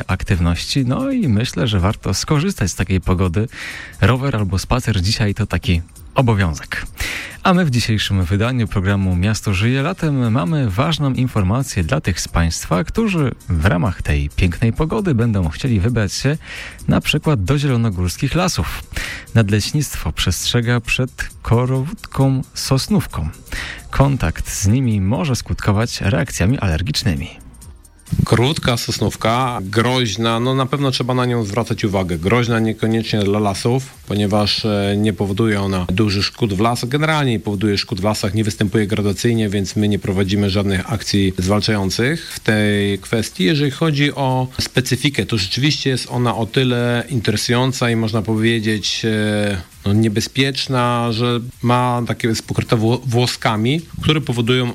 aktywności. No i myślę, że warto skorzystać z takiej pogody. Rower albo spacer dzisiaj to taki obowiązek. A my w dzisiejszym wydaniu programu Miasto żyje latem mamy ważną informację dla tych z Państwa, którzy w ramach tej pięknej pogody będą chcieli wybrać się na przykład do zielonogórskich lasów. Nadleśnictwo przestrzega przed korowódką sosnówką. Kontakt z nimi może skutkować reakcjami alergicznymi. Krótka sosnówka, groźna, no na pewno trzeba na nią zwracać uwagę. Groźna niekoniecznie dla lasów, ponieważ nie powoduje ona dużych szkód w lasach. Generalnie nie powoduje szkód w lasach, nie występuje gradacyjnie, więc my nie prowadzimy żadnych akcji zwalczających w tej kwestii. Jeżeli chodzi o specyfikę, to rzeczywiście jest ona o tyle interesująca i można powiedzieć niebezpieczna, że jest pokryta włoskami, które powodują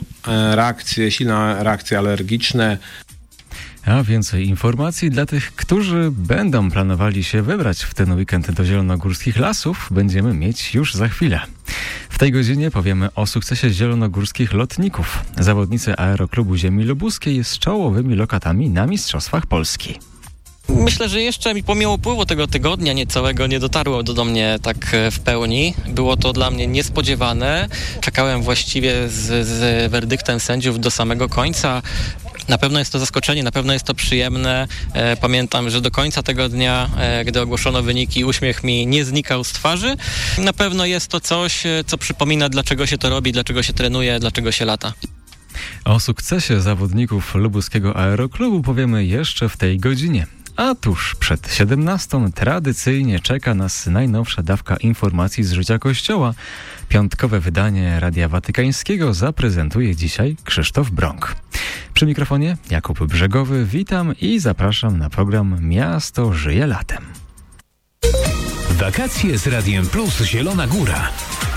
silne reakcje alergiczne. A więcej informacji dla tych, którzy będą planowali się wybrać w ten weekend do zielonogórskich lasów, będziemy mieć już za chwilę. W tej godzinie powiemy o sukcesie zielonogórskich lotników. Zawodnicy Aeroklubu Ziemi Lubuskiej z czołowymi lokatami na Mistrzostwach Polski. Myślę, że jeszcze pomimo upływu tego tygodnia niecałego nie dotarło do mnie tak w pełni. Było to dla mnie niespodziewane. Czekałem właściwie z werdyktem sędziów do samego końca. Na pewno jest to zaskoczenie, na pewno jest to przyjemne. Pamiętam, że do końca tego dnia, gdy ogłoszono wyniki, uśmiech mi nie znikał z twarzy. Na pewno jest to coś, co przypomina, dlaczego się to robi, dlaczego się trenuje, dlaczego się lata. O sukcesie zawodników lubuskiego Aeroklubu powiemy jeszcze w tej godzinie. A tuż przed 17 tradycyjnie czeka nas najnowsza dawka informacji z życia Kościoła. Piątkowe wydanie Radia Watykańskiego zaprezentuje dzisiaj Krzysztof Brąk. Przy mikrofonie Jakub Brzegowy, witam i zapraszam na program Miasto żyje latem. Wakacje z Radiem Plus Zielona Góra.